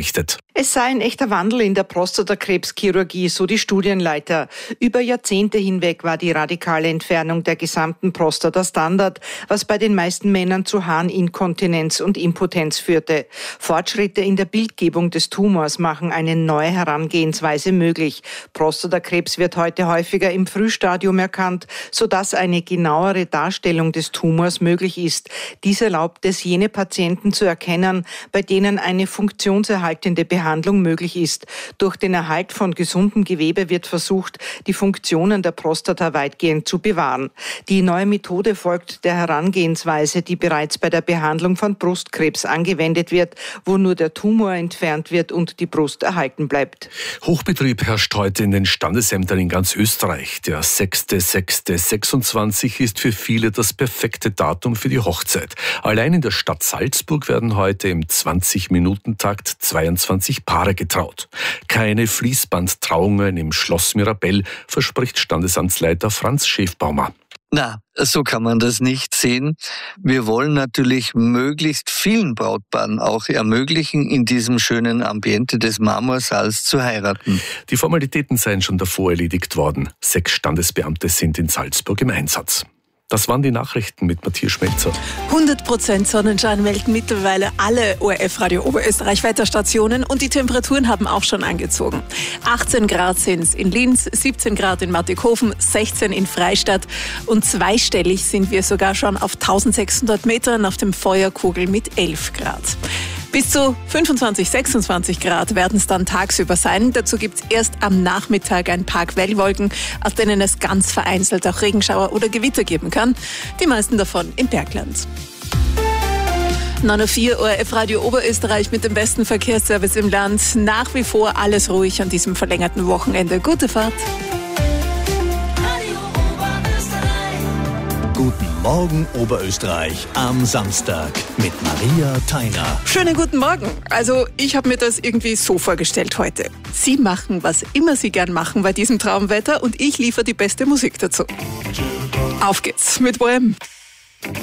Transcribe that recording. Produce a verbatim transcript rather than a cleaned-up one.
berichtet. Es sei ein echter Wandel in der Prostatakrebschirurgie, so die Studienleiter. Über Jahrzehnte hinweg war die radikale Entfernung der gesamten Prostata Standard, was bei den meisten Männern zu Harninkontinenz und Impotenz führte. Fortschritte in der Bildgebung des Tumors machen eine neue Herangehensweise möglich. Prostatakrebs wird heute häufiger im Frühstadium erkannt, sodass eine genauere Darstellung des Tumors möglich ist. Dies erlaubt es, jene Patienten zu erkennen, bei denen eine funktionserhaltende Behandlung Behandlung möglich ist. Durch den Erhalt von gesundem Gewebe wird versucht, die Funktionen der Prostata weitgehend zu bewahren. Die neue Methode folgt der Herangehensweise, die bereits bei der Behandlung von Brustkrebs angewendet wird, wo nur der Tumor entfernt wird und die Brust erhalten bleibt. Hochbetrieb herrscht heute in den Standesämtern in ganz Österreich. Der sechster sechster sechsundzwanzig ist für viele das perfekte Datum für die Hochzeit. Allein in der Stadt Salzburg werden heute im zwanzig-Minuten-Takt zweiundzwanzig Paare getraut. Keine Fließbandtrauungen im Schloss Mirabell, verspricht Standesamtsleiter Franz Schäfbaumer. Na, so kann man das nicht sehen. Wir wollen natürlich möglichst vielen Brautpaaren auch ermöglichen, in diesem schönen Ambiente des Marmorsaals zu heiraten. Die Formalitäten seien schon davor erledigt worden. Sechs Standesbeamte sind in Salzburg im Einsatz. Das waren die Nachrichten mit Matthias Schmelzer. hundert Prozent Sonnenschein melden mittlerweile alle O R F-Radio Oberösterreich Wetterstationen und die Temperaturen haben auch schon angezogen. achtzehn Grad sind es in Linz, siebzehn Grad in Mattighofen, sechzehn in Freistadt und zweistellig sind wir sogar schon auf eintausendsechshundert Metern auf dem Feuerkugel mit elf Grad. Bis zu fünfundzwanzig, sechsundzwanzig Grad werden es dann tagsüber sein. Dazu gibt es erst am Nachmittag ein paar Quellwolken, aus denen es ganz vereinzelt auch Regenschauer oder Gewitter geben kann. Die meisten davon im Bergland. neun Uhr vier O R F Radio Oberösterreich mit dem besten Verkehrsservice im Land. Nach wie vor alles ruhig an diesem verlängerten Wochenende. Gute Fahrt. Guten Morgen Oberösterreich am Samstag mit Maria Theiner. Schönen guten Morgen. Also ich habe mir das irgendwie so vorgestellt heute. Sie machen, was immer Sie gern machen bei diesem Traumwetter und ich liefere die beste Musik dazu. Auf geht's mit Bohem.